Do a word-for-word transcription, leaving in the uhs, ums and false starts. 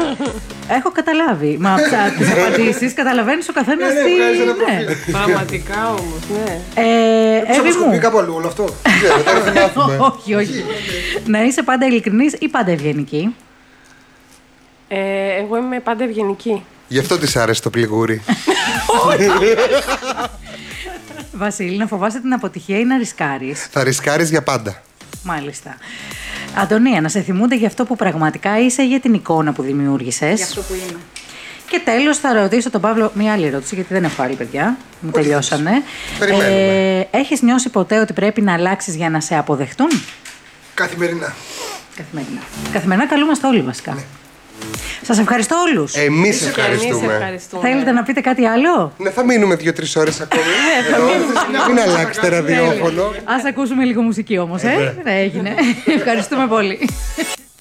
Έχω καταλάβει. Μα από τις απαντήσεις καταλαβαίνεις ο καθένας τι. Ναι. Πραγματικά όμως, ναι. Ε, Εύη μου. πει κάπου αλλού όλο αυτό. Όχι, όχι. Να είσαι πάντα ειλικρινής ή πάντα ευγενική? Ε, εγώ είμαι πάντα ευγενική. Γι' αυτό της άρεσε το πληγούρι. Βασίλη, να φοβάσαι την αποτυχία ή να ρισκάρεις? Θα ρισκάρεις για πάντα. Μάλιστα. Αντωνία, να σε θυμούνται για αυτό που πραγματικά είσαι ή για την εικόνα που δημιούργησες? Για αυτό που είμαι. Και τέλος θα ρωτήσω τον Παύλο μία άλλη ερώτηση, γιατί δεν έχω άλλη, παιδιά. Μου Όχι, τελειώσανε. περιμένουμε. Ε, έχεις νιώσει ποτέ ότι πρέπει να αλλάξεις για να σε αποδεχτούν? Καθημερινά. Καθημερινά. Καθημερινά καλούμαστε όλοι βασικά. Ναι. Σας ευχαριστώ όλους. Εμείς Εμείς ευχαριστούμε. ευχαριστούμε. Θέλετε να πείτε κάτι άλλο? Ναι, θα μείνουμε δύο-τρεις ώρες ακόμη. Μην αλλάξετε ραδιόφωνο. Ας ακούσουμε λίγο μουσική όμως, ε. Δεν έγινε. Ευχαριστούμε πολύ.